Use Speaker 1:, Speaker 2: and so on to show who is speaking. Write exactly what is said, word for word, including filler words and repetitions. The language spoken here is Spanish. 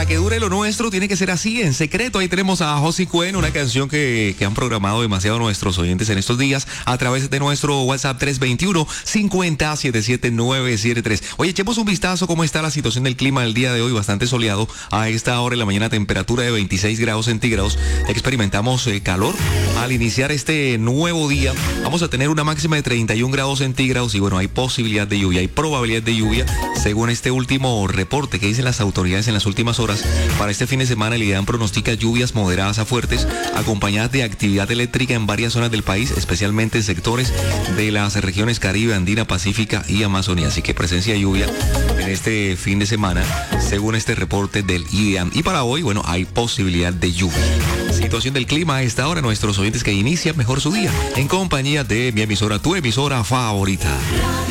Speaker 1: para que dure lo nuestro tiene que ser así, en secreto. Ahí tenemos a Josie Cuen, una canción que, que han programado demasiado nuestros oyentes en estos días a través de nuestro WhatsApp tres dos uno, cinco cero, siete siete nueve siete tres. Oye, echemos un vistazo cómo está la situación del clima del día de hoy, bastante soleado. A esta hora en la mañana temperatura de veintiséis grados centígrados. Experimentamos eh, calor al iniciar este nuevo día. Vamos a tener una máxima de treinta y un grados centígrados y bueno, hay posibilidad de lluvia, hay probabilidad de lluvia según este último reporte que dicen las autoridades en las últimas horas. Para este fin de semana el IDEAM pronostica lluvias moderadas a fuertes acompañadas de actividad eléctrica en varias zonas del país, especialmente en sectores de las regiones Caribe, Andina, Pacífica y Amazonía. Así que presencia de lluvia en este fin de semana según este reporte del IDEAM. Y para hoy, bueno, hay posibilidad de lluvia. Situación del clima a esta hora, nuestros oyentes que inician mejor su día en compañía de mi emisora, tu emisora favorita.